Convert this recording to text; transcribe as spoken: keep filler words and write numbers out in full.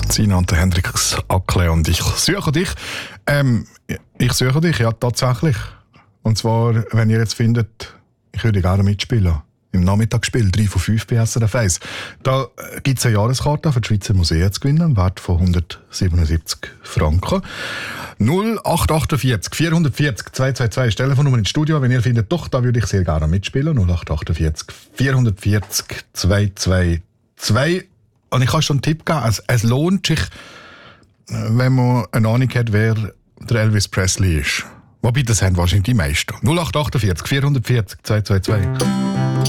Sina und der Hendrix Ackle und ich suche dich. Ähm, ich suche dich, ja, tatsächlich. Und zwar, wenn ihr jetzt findet, ich würde gerne mitspielen. Im Nachmittagsspiel, drei von fünf bei S R F eins. Da gibt es eine Jahreskarte für die Schweizer Museen zu gewinnen, im Wert von hundertsiebenundsiebzig Franken. null acht vierundachtzig vierhundertvierzig zweihundertzweiundzwanzig ist die Telefonnummer ins Studio. Wenn ihr findet, doch, da würde ich sehr gerne mitspielen. null acht vierundachtzig vierhundertvierzig zweihundertzweiundzwanzig. Und ich kann schon einen Tipp geben, es, es lohnt sich, wenn man eine Ahnung hat, wer der Elvis Presley ist. Wobei, das haben wahrscheinlich die meisten. null acht vierundachtzig vierhundertvierzig zweihundertzweiundzwanzig.